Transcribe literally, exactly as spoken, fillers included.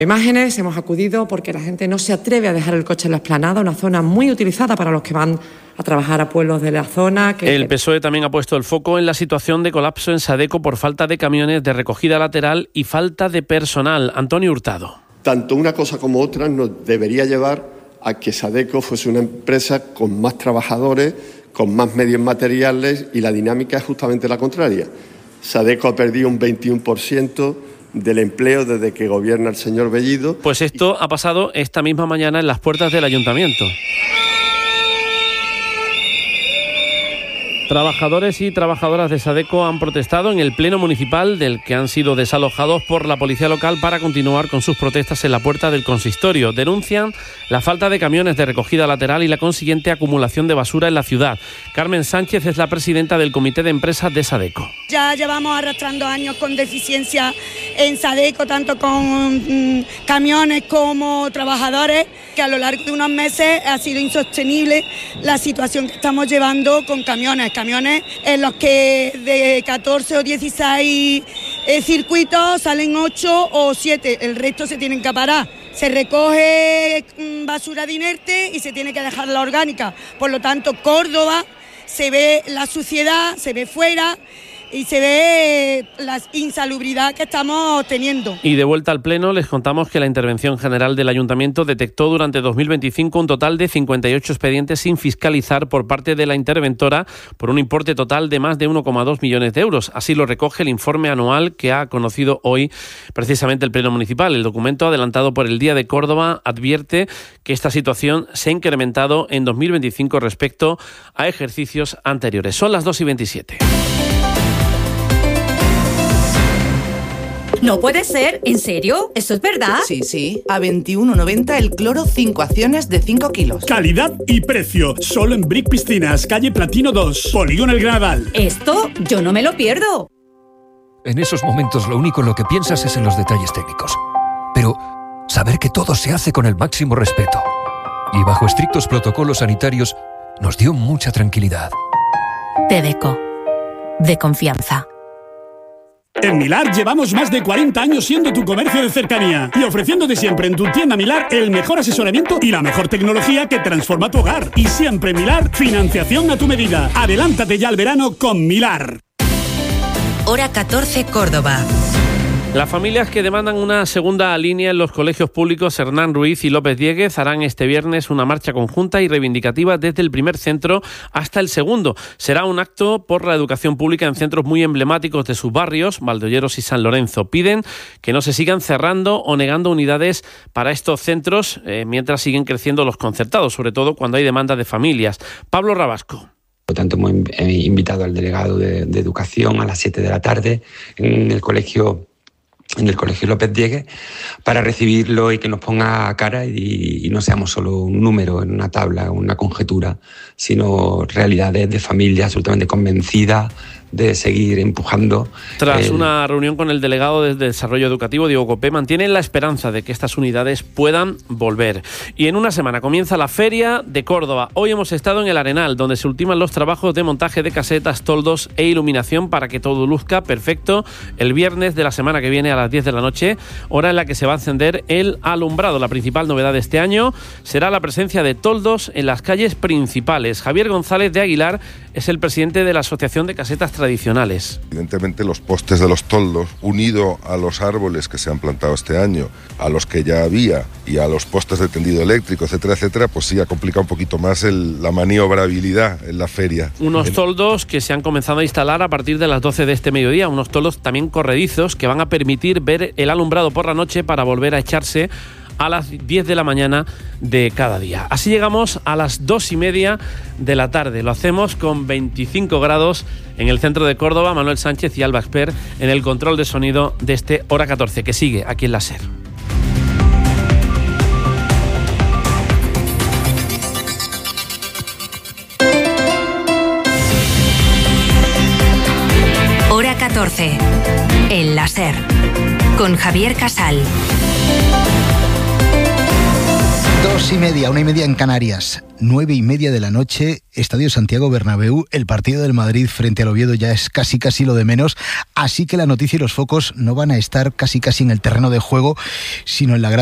Imágenes, hemos acudido porque la gente no se atreve a dejar el coche en la explanada, una zona muy utilizada para los que van a trabajar a pueblos de la zona. Que... El P S O E también ha puesto el foco en la situación de colapso en Sadeco por falta de camiones de recogida lateral y falta de personal. Antonio Hurtado. Tanto una cosa como otra nos debería llevar a que Sadeco fuese una empresa con más trabajadores, con más medios materiales, y la dinámica es justamente la contraria. Sadeco ha perdido un veintiuno por ciento del empleo desde que gobierna el señor Bellido. Pues esto ha pasado esta misma mañana en las puertas del ayuntamiento. Trabajadores y trabajadoras de Sadeco han protestado en el pleno municipal, del que han sido desalojados por la policía local para continuar con sus protestas en la puerta del consistorio. Denuncian la falta de camiones de recogida lateral y la consiguiente acumulación de basura en la ciudad. Carmen Sánchez es la presidenta del comité de empresas de Sadeco. Ya llevamos arrastrando años con deficiencia en Sadeco, tanto con mmm, camiones como trabajadores, que a lo largo de unos meses ha sido insostenible la situación que estamos llevando con camiones. Camiones en los que de catorce o dieciséis eh, circuitos salen ocho o siete, el resto se tienen que parar. Se recoge mmm, basura de inerte y se tiene que dejar la orgánica. Por lo tanto, Córdoba se ve la suciedad, se ve fuera y se ve la insalubridad que estamos teniendo. Y de vuelta al pleno les contamos que la Intervención General del Ayuntamiento detectó durante dos mil veinticinco un total de cincuenta y ocho expedientes sin fiscalizar por parte de la interventora por un importe total de más de uno coma dos millones de euros. Así lo recoge el informe anual que ha conocido hoy precisamente el Pleno Municipal. El documento adelantado por el Día de Córdoba advierte que esta situación se ha incrementado en dos mil veinticinco respecto a ejercicios anteriores. Son las dos y veintisiete. No puede ser, ¿en serio? ¿Eso es verdad? Sí, sí. A veintiuno noventa el cloro, cinco acciones de cinco kilos. Calidad y precio. Solo en Brick Piscinas, calle Platino dos, Polígono El Granadal. Esto yo no me lo pierdo. En esos momentos lo único en lo que piensas es en los detalles técnicos. Pero saber que todo se hace con el máximo respeto y bajo estrictos protocolos sanitarios nos dio mucha tranquilidad. Tedeco. De confianza. En Milar llevamos más de cuarenta años siendo tu comercio de cercanía y ofreciéndote siempre en tu tienda Milar el mejor asesoramiento y la mejor tecnología que transforma tu hogar. Y siempre Milar, financiación a tu medida. Adelántate ya al verano con Milar. Hora catorce, Córdoba. Las familias que demandan una segunda línea en los colegios públicos Hernán Ruiz y López Diéguez harán este viernes una marcha conjunta y reivindicativa desde el primer centro hasta el segundo. Será un acto por la educación pública en centros muy emblemáticos de sus barrios, Valdeolleros y San Lorenzo. Piden que no se sigan cerrando o negando unidades para estos centros eh, mientras siguen creciendo los concertados, sobre todo cuando hay demanda de familias. Pablo Rabasco. Por tanto, hemos invitado al delegado de, de Educación a las siete de la tarde en el colegio en el Colegio López Diéguez para recibirlo y que nos ponga cara y, y no seamos solo un número en una tabla, una conjetura, sino realidades de familias absolutamente convencidas de seguir empujando. Tras el... una reunión con el delegado de Desarrollo Educativo, Diego Copé, mantienen la esperanza de que estas unidades puedan volver. Y en una semana comienza la Feria de Córdoba. Hoy hemos estado en el Arenal, donde se ultiman los trabajos de montaje de casetas, toldos e iluminación para que todo luzca perfecto el viernes de la semana que viene a las diez de la noche, hora en la que se va a encender el alumbrado. La principal novedad de este año será la presencia de toldos en las calles principales. Javier González de Aguilar es el presidente de la Asociación de Casetas Tradicionales. Evidentemente los postes de los toldos, unido a los árboles que se han plantado este año, a los que ya había y a los postes de tendido eléctrico, etcétera, etcétera, pues sí ha complicado un poquito más el, la maniobrabilidad en la feria. Unos toldos que se han comenzado a instalar a partir de las doce de este mediodía, unos toldos también corredizos que van a permitir ver el alumbrado por la noche para volver a echarse a las diez de la mañana de cada día. Así llegamos a las dos y media de la tarde. Lo hacemos con veinticinco grados en el centro de Córdoba. Manuel Sánchez y Alba Expert en el control de sonido de este Hora catorce, que sigue aquí en la SER. Hora catorce, en la SER, con Javier Casal. Dos Dos y media, una y media en Canarias, nueve y media de la noche, Estadio Santiago Bernabéu. El partido del Madrid frente al Oviedo ya es casi casi lo de menos, así que la noticia y los focos no van a estar casi casi en el terreno de juego, sino en la gran